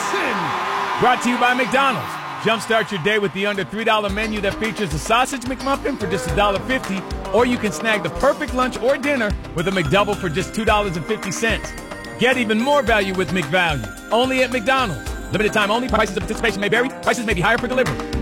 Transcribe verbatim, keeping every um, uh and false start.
McMuffin! Brought to you by McDonald's. Jumpstart your day with the under three dollar menu that features a sausage McMuffin for just one dollar fifty, or you can snag the perfect lunch or dinner with a McDouble for just two dollars and fifty cents. Get even more value with McValue, only at McDonald's. Limited time only. Prices of participation may vary. Prices may be higher for delivery.